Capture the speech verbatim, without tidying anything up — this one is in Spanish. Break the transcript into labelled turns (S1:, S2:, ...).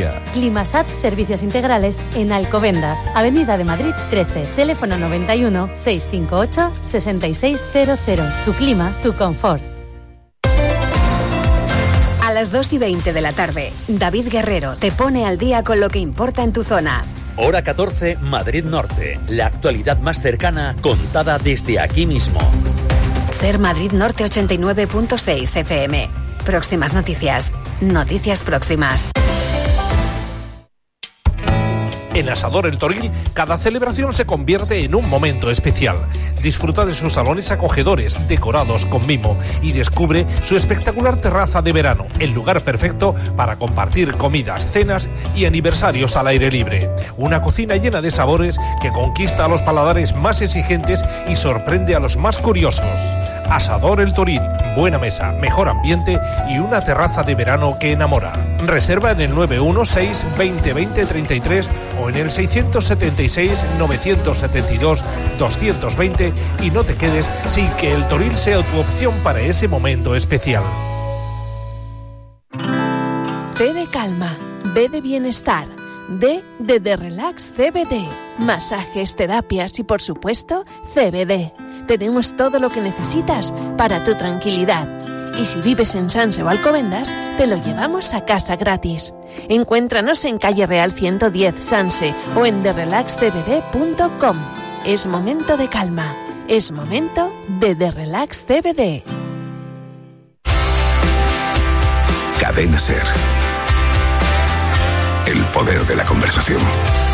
S1: Valencia.
S2: Climasat Servicios Integrales en Alcobendas, Avenida de Madrid trece, teléfono noventa y uno, seiscientos cincuenta y ocho, sesenta y seis cero cero. Tu clima, tu confort.
S3: A las dos y veinte de la tarde, David Guerrero te pone al día con lo que importa en tu zona.
S4: Hora catorce, Madrid Norte. La actualidad más cercana, contada desde aquí mismo.
S3: Ser Madrid Norte ochenta y nueve punto seis F M. Próximas noticias. Noticias próximas.
S5: En Asador El Toril, cada celebración se convierte en un momento especial. Disfruta de sus salones acogedores, decorados con mimo, y descubre su espectacular terraza de verano, el lugar perfecto para compartir comidas, cenas y aniversarios al aire libre. Una cocina llena de sabores que conquista a los paladares más exigentes y sorprende a los más curiosos. Asador El Toril, buena mesa, mejor ambiente y una terraza de verano que enamora. Reserva en el nueve uno seis, veinte, veinte, treinta y tres o en el seiscientos setenta y seis, novecientos setenta y dos, doscientos veinte y no te quedes sin que El Toril sea tu opción para ese momento especial.
S6: C de calma, B de bienestar, D de The Relax C B D, masajes, terapias y por supuesto C B D. Tenemos todo lo que necesitas para tu tranquilidad. Y si vives en Sanse o Alcobendas, te lo llevamos a casa gratis. Encuéntranos en Calle Real ciento diez, Sanse, o en the relax c b d punto com. Es momento de calma. Es momento de The Relax C B D.
S7: Cadena Ser. El poder de la conversación.